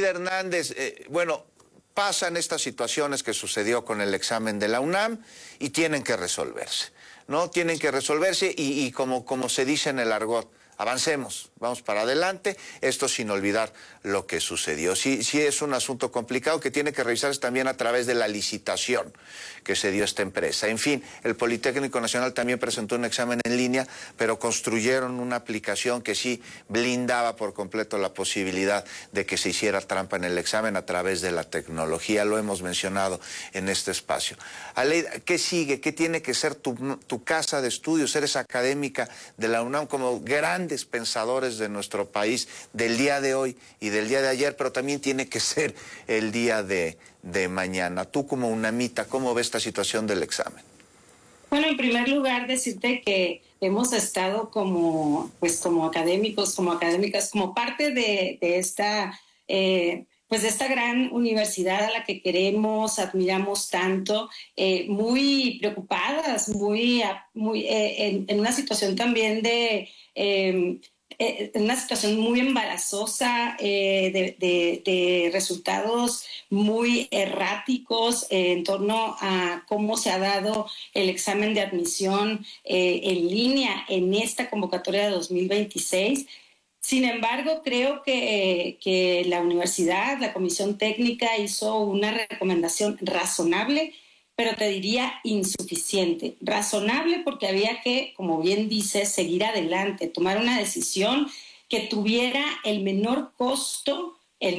Aleida Hernández, pasan estas situaciones que sucedió con el examen de la UNAM y tienen que resolverse, ¿no? Tienen que resolverse y como se dice en el argot, avancemos, vamos para adelante, esto sin olvidar lo que sucedió. Sí es un asunto complicado que tiene que revisarse también a través de la licitación que se dio a esta empresa. En fin, el Politécnico Nacional también presentó un examen en línea, pero construyeron una aplicación que sí blindaba por completo la posibilidad de que se hiciera trampa en el examen a través de la tecnología. Lo hemos mencionado en este espacio. Aleida, ¿qué sigue? ¿Qué tiene que ser tu casa de estudios? Eres académica de la UNAM, como grandes pensadores de nuestro país del día de hoy y del día de ayer, pero también tiene que ser el día de mañana. Tú como UNAMita, ¿cómo ves esta situación del examen? Bueno, en primer lugar, decirte que hemos estado como académicos, como académicas, como parte de esta, de esta gran universidad a la que queremos, admiramos tanto, muy preocupadas, en una situación también en una situación muy embarazosa, de resultados muy erráticos en torno a cómo se ha dado el examen de admisión en línea en esta convocatoria de 2026. Sin embargo, creo que la universidad, la comisión técnica, hizo una recomendación razonable, pero te diría insuficiente. Razonable porque había que, como bien dices, seguir adelante, tomar una decisión que tuviera el menor costo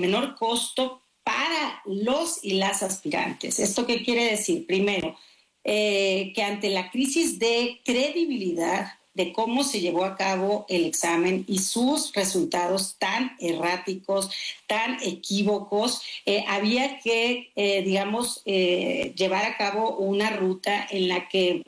para los y las aspirantes. ¿Esto qué quiere decir? Primero, que ante la crisis de credibilidad de cómo se llevó a cabo el examen y sus resultados tan erráticos, tan equívocos, había que, llevar a cabo una ruta en la que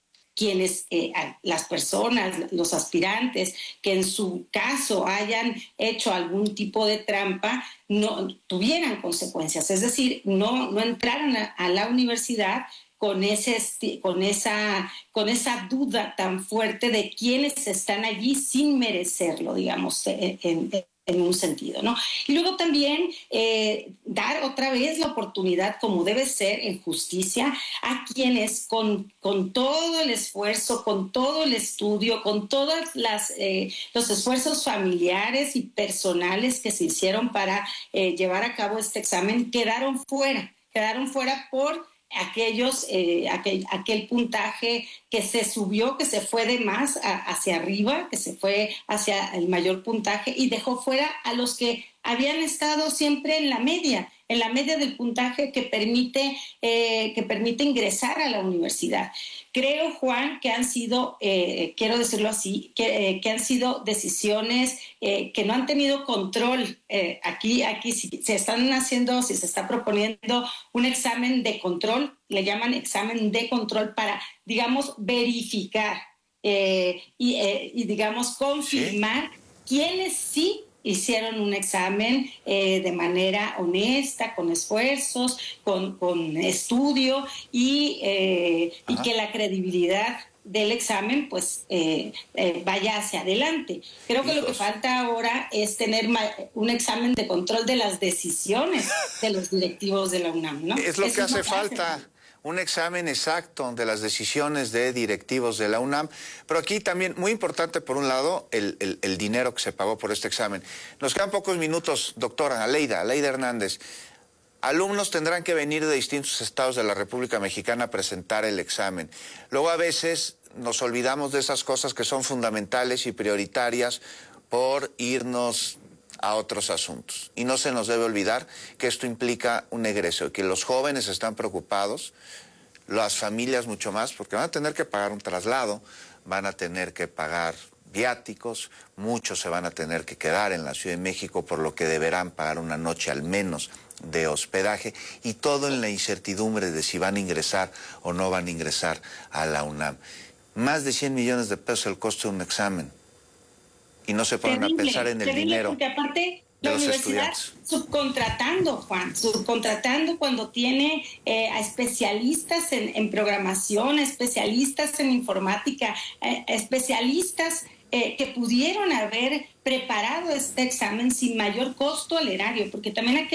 las personas, los aspirantes que en su caso hayan hecho algún tipo de trampa, no tuvieran consecuencias, es decir, no entraran a la universidad con esa duda tan fuerte de quiénes están allí sin merecerlo, digamos, en un sentido, ¿no? Y luego también dar otra vez la oportunidad, como debe ser en justicia, a quienes con todo el esfuerzo, con todo el estudio, con todos los esfuerzos familiares y personales que se hicieron para llevar a cabo este examen, quedaron fuera por aquel puntaje que se subió, que se fue de más hacia arriba, que se fue hacia el mayor puntaje y dejó fuera a los que habían estado siempre en la media del puntaje que permite ingresar a la universidad. Creo, Juan, que han sido, quiero decirlo así, que han sido decisiones que no han tenido control. Aquí si se está proponiendo un examen de control, le llaman examen de control para, digamos, verificar y digamos, confirmar quiénes sí hicieron un examen de manera honesta, con esfuerzos, con estudio y que la credibilidad del examen pues vaya hacia adelante. Creo que lo que falta ahora es tener un examen de control de las decisiones de los directivos de la UNAM, ¿no? Es lo que hace falta. Un examen exacto de las decisiones de directivos de la UNAM. Pero aquí también, muy importante por un lado, el dinero que se pagó por este examen. Nos quedan pocos minutos, doctora Aleida Hernández. Alumnos tendrán que venir de distintos estados de la República Mexicana a presentar el examen. Luego a veces nos olvidamos de esas cosas que son fundamentales y prioritarias por irnos a otros asuntos. Y no se nos debe olvidar que esto implica un egreso, que los jóvenes están preocupados, las familias mucho más, porque van a tener que pagar un traslado, van a tener que pagar viáticos, muchos se van a tener que quedar en la Ciudad de México, por lo que deberán pagar una noche al menos de hospedaje, y todo en la incertidumbre de si van a ingresar o no van a ingresar a la UNAM. Más de 100 millones de pesos el costo de un examen. Y no se ponen a pensar en el dinero. Porque aparte la universidad subcontratando cuando tiene a especialistas en programación, especialistas en informática, especialistas que pudieron haber preparado este examen sin mayor costo al erario, porque también hay que